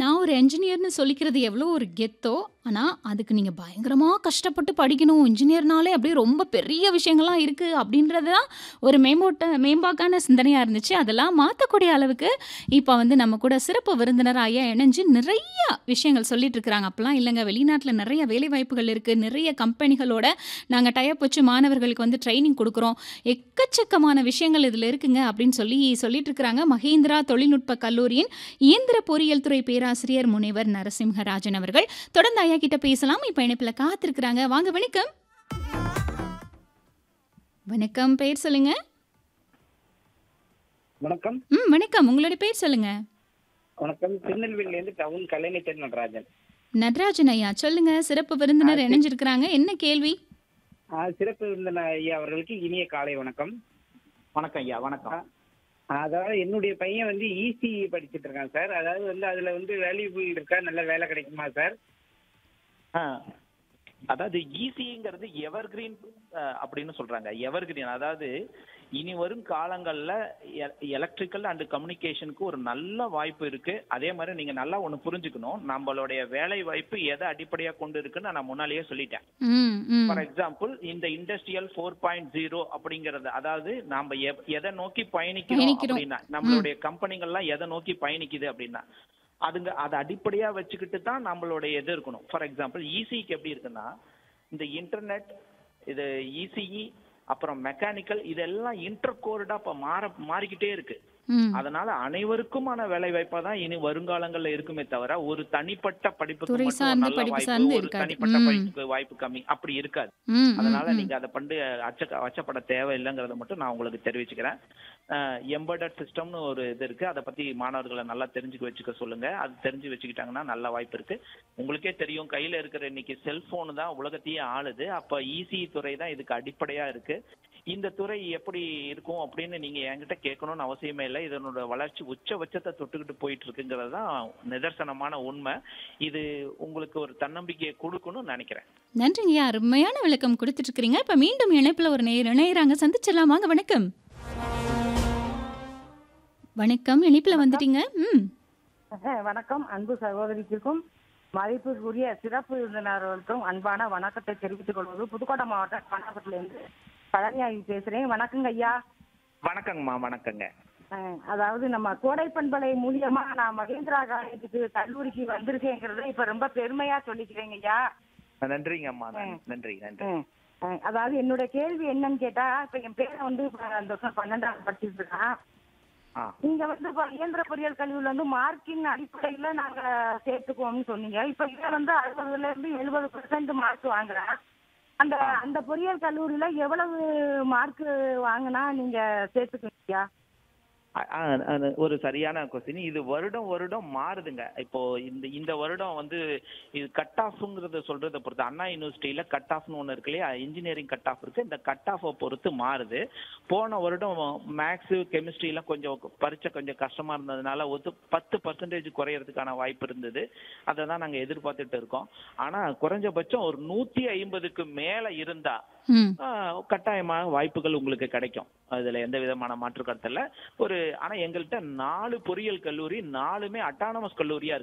நான் ஒரு என்ஜினியர்ன்னு சொல்லிக்கிறது எவ்வளோ ஒரு கெத்தோ, ஆனா அதுக்கு நீங்க பயங்கரமா கஷ்டப்பட்டு படிக்கணும். இன்ஜினியர்னாலே அப்படியே ரொம்ப பெரிய விஷயங்கள்லாம் இருக்கு அப்படின்றது தான் ஒரு மேம்பாக்கான சிந்தனையா இருந்துச்சு. அதெல்லாம் மாத்தக்கூடிய அளவுக்கு இப்ப வந்து நம்ம கூட சிறப்பு விருந்தினரா ஐயா இணைஞ்சு நிறைய விஷயங்கள் சொல்லிட்டு இருக்கிறாங்க. அப்பலாம் இல்லங்க வெளிநாட்ல நிறைய வேலைவாய்ப்புகள் இருக்கு. நிறைய கம்பெனிகளோட நாங்க டை அப் வச்சு மாணவர்களுக்கு வந்து ட்ரெய்னிங் குடுக்குறோம். எக்கச்சக்கமான விஷயங்கள் இதுல இருக்குங்க அப்படின்னு சொல்லிட்டு இருக்கிறாங்க. மகேந்திரா தொழில்நுட்ப கல்லூரியின் இயந்திர பொறியியல் துறை பேராசிரியர் முனைவர் நரசிம்ஹராஜன் அவர்கள். தொடர்ந்து ஐயா கிட்ட பேசலாம். இப்ப இணைப்புல காத்திருக்கிறாங்க. வாங்க வணக்கம். வணக்கம். பெயர் சொல்லுங்க. வணக்கம். வணக்கம். உங்களுடைய பேர் சொல்லுங்க. வணக்கம். திருநெல்வேலியிலேருந்து டவுன் கலைஞர் நடராஜன். நடராஜன் ஐயா சொல்லுங்க. சிறப்பு விருந்தினர் சி இணைஞ்சிருக்கிறாங்க. என்ன கேள்வி? சிறப்பு விருந்தினர் ஐயா அவர்களுக்கு இனிய காலை வணக்கம். வணக்கம் ஐயா, வணக்கம். அதாவது என்னுடைய பையன் வந்து இசிஇ படிச்சுட்டு இருக்கான் சார். அதாவது வந்து அதுல வந்து வேல்யூபிள் இருக்கா, நல்ல வேலை கிடைக்குமா சார்? ஆ, அதாவது ஈசிங்கிறது எவர்கிரீன் அப்படின்னு சொல்றாங்க. எவர்கிரீன் அதாவது இனி வரும் காலங்கள்ல எலக்ட்ரிக்கல் அண்ட் கம்யூனிகேஷனுக்கு ஒரு நல்ல வாய்ப்பு இருக்கு. அதே மாதிரி நீங்க நல்லா ஒண்ணு புரிஞ்சுக்கணும், நம்மளுடைய வேலை வாய்ப்பு எதை அடிப்படையா கொண்டு இருக்குன்னு நான் முன்னாலேயே சொல்லிட்டேன். ம், ம். ஃபார் எக்ஸாம்பிள் இந்த இண்டஸ்ட்ரியல் 4.0 அப்படிங்கறது, அதாவது நாம எதை நோக்கி பயணிக்கிறோம் பயணிக்கிறோம். அப்படின்னா, நம்மளுடைய கம்பெனிகள்லாம் எதை நோக்கி பயணிக்குது அப்படின்னா அதை அடிப்படையா வச்சுக்கிட்டு தான் நம்மளுடைய இது இருக்கணும். ஃபார் எக்ஸாம்பிள் இசிக்கு எப்படி இருக்குன்னா, இந்த இன்டர்நெட், இது இசிஇ, அப்புறம் மெக்கானிக்கல், இதெல்லாம் இன்டர் கோர்டா இப்ப மாறிக்கிட்டே இருக்கு. ம். அதனால அனைவருக்குமான வேலை வாய்ப்பா தான் இனி வருங்காலங்கள்ல இருக்குமே தவிர, ஒரு தனிப்பட்ட படிப்புக்கு துறை மட்டும் ஒரு சார்ந்த நல்ல படிப்பு வாய்ப்பு, சார்ந்து ஒரு இருக்காது. தனிப்பட்ட ம். படிப்புக்கு வாய்ப்பு கம்மி அப்படி இருக்காது. ம், ம், அதனால ம். நீங்க அதை அச்சப்பட தேவையில்லைங்கிறத மட்டும் நான் உங்களுக்கு தெரிவிச்சுக்கிறேன். எம்பெடட் சிஸ்டம்னு ஒரு இது இருக்கு. அதை பத்தி மாணவர்களை நல்லா வச்சுக்க சொல்லுங்க. அது தெரிஞ்சு வச்சுக்கிட்டாங்கன்னா நல்ல வாய்ப்பு இருக்கு. உங்களுக்கே தெரியும், கையில இருக்கிற இன்னைக்கு செல்போன் தான் உலகத்தையே ஆளுது. அப்ப இசி துறை தான் இதுக்கு அடிப்படையா இருக்கு. இந்த துறை எப்படி இருக்கும் அப்படின்னு நீங்க என்கிட்ட கேட்கணும்னு அவசியமே இல்லை. இதனோட வளர்ச்சி உச்சபட்சத்தை தொட்டுக்கிட்டு போயிட்டு இருக்குங்கிறது தான் நிதர்சனமான உண்மை. இது உங்களுக்கு ஒரு தன்னம்பிக்கையை கொடுக்கணும்னு நினைக்கிறேன். நன்றிங்கய்யா. அருமையான விளக்கம் குடுத்துட்டு இருக்கிறீங்க. இப்ப மீண்டும் இணைப்புல ஒரு நேயர் இணையறாங்க. சந்திச்சிடலாம். வாங்க வணக்கம். வணக்கம். இணைப்புல வணக்கம். வந்துட்டீங்க. ம். வணக்கம். அன்பு சகோதரிக்கும் மதிப்புக்குரிய சிறப்பு விருந்தினர்களுக்கும் அன்பான வணக்கத்தை தெரிவித்துக் கொள்வது புதுக்கோட்டை மாவட்டம் பன்னாபுரத்திலிருந்து பழனியாகி பேசுறேன். வணக்கங்க ஐயா. வணக்கங்கம்மா. வணக்கங்க. அதாவது நம்ம கோடை பண்பலை மூலியமா நான் மகேந்திரா காலேஜுக்கு கல்லூரிக்கு வந்திருக்கேங்கிறத இப்ப ரொம்ப பெருமையா சொல்லிக்கிறேங்க ஐயா. நன்றிங்கம்மா. நன்றி நன்றி. அதாவது என்னோட கேள்வி என்னன்னு கேட்டா, இப்ப என் பேரை வந்து இந்த வருஷம் 12வது படிச்சுட்டு இருக்கான். நீங்க வந்து இப்ப இயந்திர பொறியியல் கல்லூரியில வந்து மார்க்கின் அடிப்படையில நாங்க சேர்த்துக்குவோம்னு சொன்னீங்க. இப்ப இதை வந்து 60ல இருந்து 70% மார்க் வாங்குறேன். அந்த அந்த பொறியியல் கல்லூரியில எவ்வளவு மார்க் வாங்கினா நீங்க சேர்த்துக்குவீங்க? ஒரு சரியான கொஸ்டின். இது வருடம் வருடம் மாறுதுங்க. இப்போ இந்த வருடம் வந்து இது கட் ஆஃப்ங்கிறத சொல்றதை பொறுத்து, அண்ணா யூனிவர்சிட்டியில கட் ஆஃப்னு ஒன்று இருக்கு இல்லையா, இன்ஜினியரிங் கட் ஆஃப் இருக்கு. இந்த கட் ஆஃபை பொறுத்து மாறுது. போன வருடம் மேக்ஸ் கெமிஸ்ட்ரிலாம் கொஞ்சம் பரீட்சை கொஞ்சம் கஷ்டமா இருந்ததுனால 10% குறையறதுக்கான வாய்ப்பு இருந்தது. அதை தான் நாங்கள் எதிர்பார்த்துட்டு இருக்கோம். ஆனா குறைஞ்சபட்சம் ஒரு 150க்கு மேல இருந்தா கட்டாயமாக வாய்ப்புகள் உங்களுக்கு கிடைக்கும். அதுல எந்த விதமான மாற்று கருத்து இல்ல. ஆனா எங்கள்கிட்ட 4 பொறியியல் கல்லூரி, 4மே அட்டானமஸ் கல்லூரியா இருக்கு.